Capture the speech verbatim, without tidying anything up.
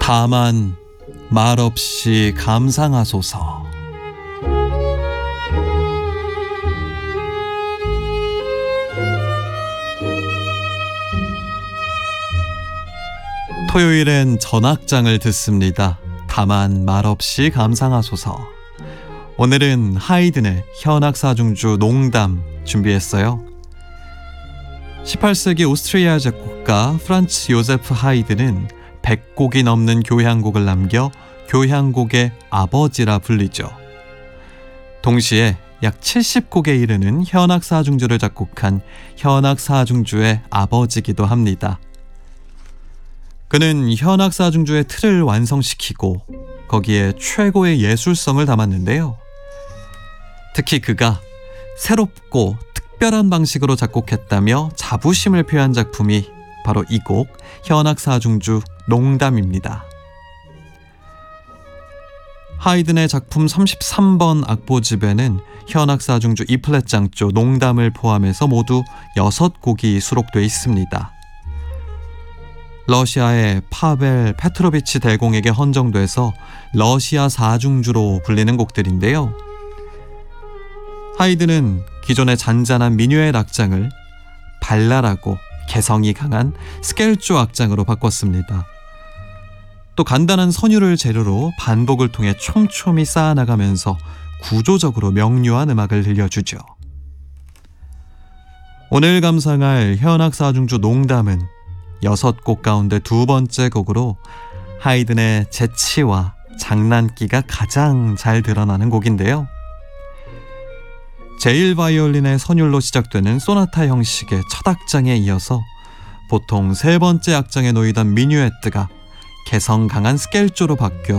다만 말없이 감상하소서. 토요일엔 전악장을 듣습니다. 다만 말없이 감상하소서. 오늘은 하이든의 현악사중주 농담 준비했어요. 십팔 세기 오스트리아 작곡가 프란츠 요제프 하이든은 백 곡이 넘는 교향곡을 남겨 교향곡의 아버지라 불리죠. 동시에 약 칠십 곡에 이르는 현악사중주를 작곡한 현악사중주의 아버지이기도 합니다. 그는 현악사중주의 틀을 완성시키고 거기에 최고의 예술성을 담았는데요. 특히 그가 새롭고 특별한 방식으로 작곡했다며 자부심을 표한 작품이 바로 이 곡 현악사중주 농담입니다. 하이든의 작품 삼십삼 번 악보집에는 현악사중주 이 플랫 장조 농담을 포함해서 모두 여섯 곡이 수록되어 있습니다. 러시아의 파벨 페트로비치 대공에게 헌정돼서 러시아 사중주로 불리는 곡들인데요. 하이든은 기존의 잔잔한 민요의 악장을 발랄하고 개성이 강한 스켈조 악장으로 바꿨습니다. 또 간단한 선율을 재료로 반복을 통해 촘촘히 쌓아나가면서 구조적으로 명료한 음악을 들려주죠. 오늘 감상할 현악사중주 농담은 여섯 곡 가운데 두 번째 곡으로 하이든의 재치와 장난기가 가장 잘 드러나는 곡인데요. 제일 바이올린의 선율로 시작되는 소나타 형식의 첫 악장에 이어서 보통 세 번째 악장에 놓이던 미뉴에트가 개성 강한 스켈조로 바뀌어